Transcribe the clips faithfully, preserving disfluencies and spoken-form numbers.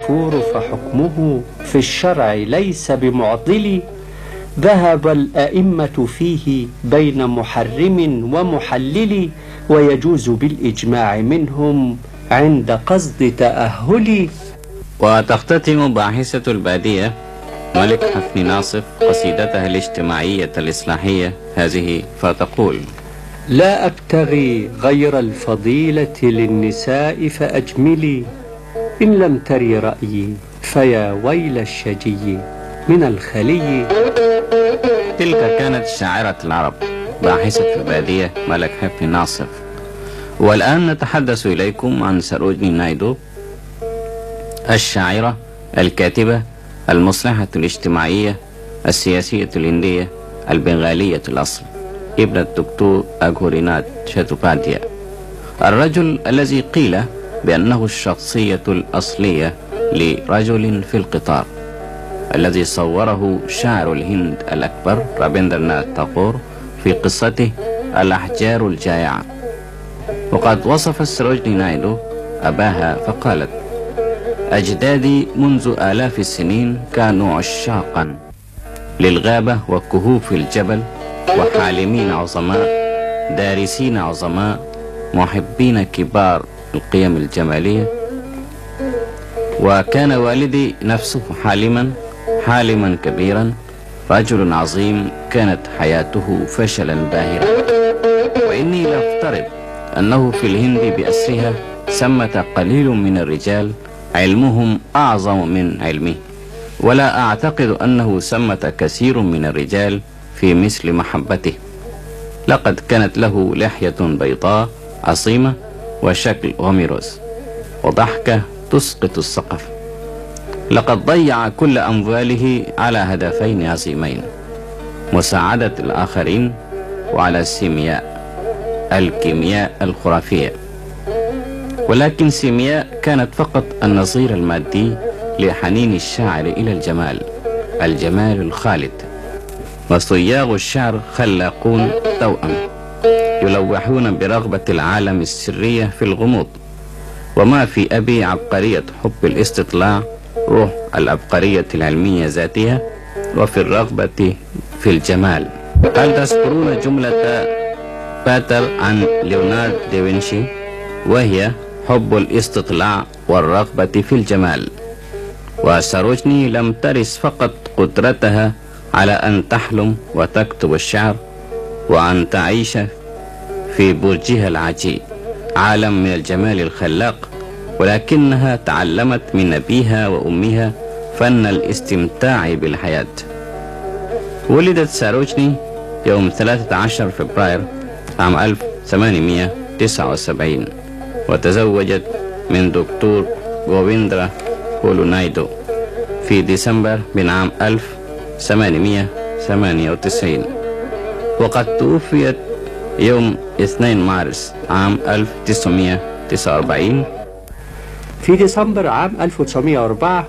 الدستور فحكمه في الشرع ليس بمعضل. ذهب الأئمة فيه بين محرم ومحلل، ويجوز بالإجماع منهم عند قصد تأهل. وتختتم باحثة البادية ملك حفني ناصف قصيدتها الاجتماعية الإصلاحية هذه فتقول: لا أبتغي غير الفضيلة للنساء فأجملي، إن لم تري رأيي فيا ويل الشجي من الخلي. تلك كانت شاعرة العرب باحثة البادية ملك حفني ناصف. والآن نتحدث إليكم عن ساروجني نايدو، الشاعرة الكاتبة المصلحة الاجتماعية السياسية الهندية البنغالية الأصل، ابن الدكتور أغوريناث شاتوباديا، الرجل الذي قيل بأنه الشخصية الأصلية لرجل في القطار، الذي صوره شاعر الهند الأكبر رابندرناث تاغور في قصته الأحجار الجائعة. وقد وصف ساروجني نايدو أباها فقالت: أجدادي منذ آلاف السنين كانوا عشاقا للغابة وكهوف الجبل، وحالمين عظماء، دارسين عظماء، محبين كبار القيم الجمالية. وكان والدي نفسه حالما حالما كبيرا، رجل عظيم كانت حياته فشلا باهرا. وإني لافترض أنه في الهند بأسرها ثمة قليل من الرجال علمهم أعظم من علمه، ولا أعتقد أنه ثمة كثير من الرجال في مثل محبته. لقد كانت له لحية بيضاء عصيمة، وشكل غميروس، وضحكة تسقط السقف. لقد ضيع كل أمواله على هدفين عظيمين: مساعدة الآخرين، وعلى السيمياء، الكيمياء الخرافية. ولكن السيمياء كانت فقط النظير المادي لحنين الشاعر إلى الجمال، الجمال الخالد. وصياغ الشعر خلاقون توأم، يلوحون برغبة العالم السرية في الغموض. وما في أبي عبقرية حب الاستطلاع، روح العبقرية العلمية ذاتها، وفي الرغبة في الجمال. هل تذكرون جملة باتر عن ليوناردو دافنشي، وهي حب الاستطلاع والرغبة في الجمال؟ وساروجني لم ترث فقط قدرتها على أن تحلم وتكتب الشعر، وأن تعيش في برجها العجيب عالم من الجمال الخلاق، ولكنها تعلمت من أبيها وأمها فن الاستمتاع بالحياة. ولدت ساروجني يوم ثلاثة عشر فبراير عام ألف وثمانمائة وتسعة وسبعين، وتزوجت من دكتور غوفيندرا بولو نايدو في ديسمبر من عام ألف وثمانمائة وثمانية وتسعين. وقد توفيت يوم اثنين مارس عام ألف وتسعمائة وتسعة وأربعين. في ديسمبر عام ألف وتسعمائة وأربعة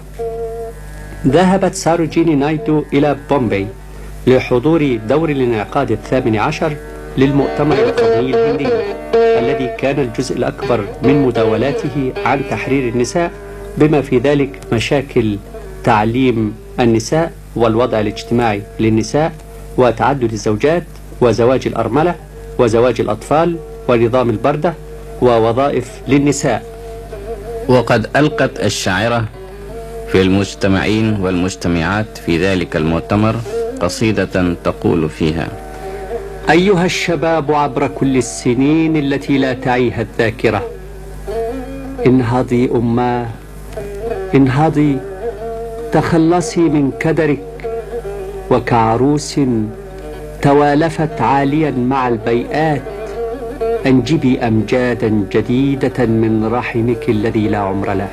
ذهبت ساروجيني نايدو إلى بومبي لحضور دور الانعقاد الثامن عشر للمؤتمر القومي الهندي، الذي كان الجزء الأكبر من مداولاته عن تحرير النساء، بما في ذلك مشاكل تعليم النساء والوضع الاجتماعي للنساء، وتعدد الزوجات، وزواج الأرملة، وزواج الأطفال، ونظام البردة، ووظائف للنساء. وقد ألقت الشاعرة في المجتمعين والمجتمعات في ذلك المؤتمر قصيدة تقول فيها: أيها الشباب عبر كل السنين التي لا تعيها الذاكرة، انهضي أماه، انهضي، تخلصي من كدرك، وكعروس توالفت عاليا مع البيئات، أنجبي أمجادا جديدة من رحمك الذي لا عمر له.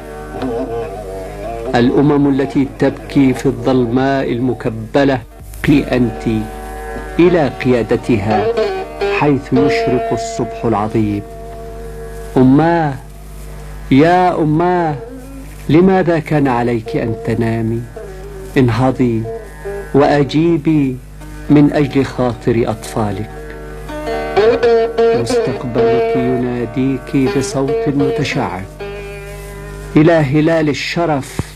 الأمم التي تبكي في الظلماء المكبلة، قي أنت إلى قيادتها حيث يشرق الصبح العظيم. أماه، يا أماه، لماذا كان عليك أن تنامي؟ انهضي وأجيبي من أجل خاطر أطفالك. مستقبلك يناديك بصوت متشعب إلى هلال الشرف